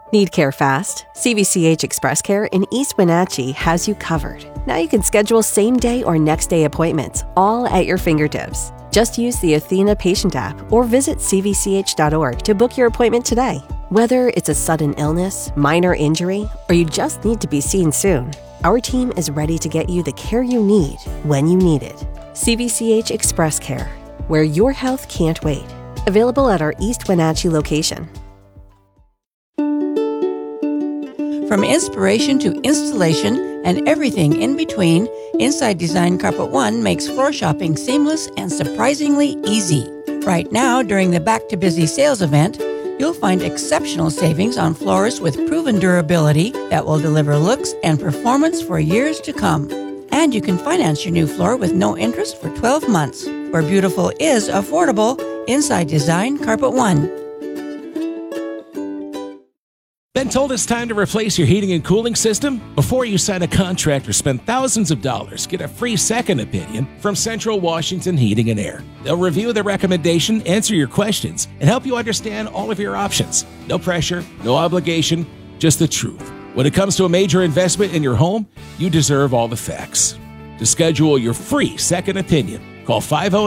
Need care fast? CVCH Express Care in East Wenatchee has you covered. Now you can schedule same-day or next-day appointments, all at your fingertips. Just use the Athena Patient app or visit cvch.org to book your appointment today. Whether it's a sudden illness, minor injury, or you just need to be seen soon, our team is ready to get you the care you need when you need it. CVCH Express Care, where your health can't wait. Available at our East Wenatchee location. From inspiration to installation and everything in between, Inside Design Carpet One makes floor shopping seamless and surprisingly easy. Right now, during the Back to Busy sales event, you'll find exceptional savings on floors with proven durability that will deliver looks and performance for years to come. And you can finance your new floor with no interest for 12 months. Where beautiful is affordable, Inside Design Carpet One. Been told it's time to replace your heating and cooling system? Before you sign a contract or spend thousands of dollars, get a free second opinion from Central Washington Heating and Air. They'll review the recommendation, answer your questions, and help you understand all of your options. No pressure, no obligation, just the truth. When it comes to a major investment in your home, you deserve all the facts. To schedule your free second opinion, call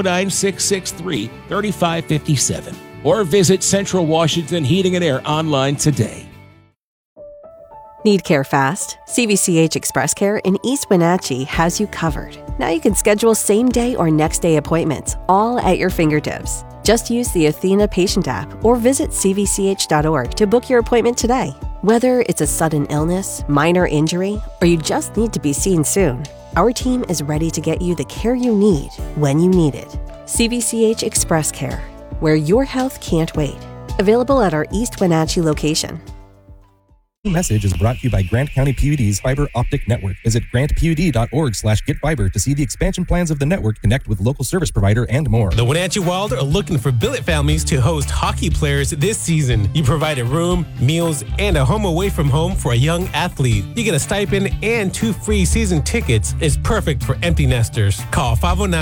509-663-3557 or visit Central Washington Heating and Air online today. Need care fast? CVCH Express Care in East Wenatchee has you covered. Now you can schedule same-day or next-day appointments, all at your fingertips. Just use the Athena Patient app or visit cvch.org to book your appointment today. Whether it's a sudden illness, minor injury, or you just need to be seen soon, our team is ready to get you the care you need when you need it. CVCH Express Care, where your health can't wait. Available at our East Wenatchee location. Message is brought to you by Grant County PUD's Fiber Optic Network. Visit grantpud.org/getfiber to see the expansion plans of the network, connect with local service provider, and more. The Wenatchee Wild are looking for billet families to host hockey players this season. You provide a room, meals, and a home away from home for a young athlete. You get a stipend and 2 free season tickets. It's perfect for empty nesters. Call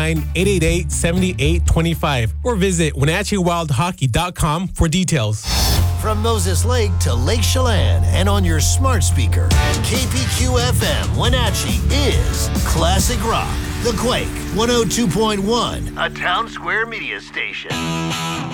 509-888-7825 or visit WenatcheeWildHockey.com for details. From Moses Lake to Lake Chelan and on your smart speaker, KPQ-FM Wenatchee is Classic Rock. The Quake 102.1, a Town Square media station.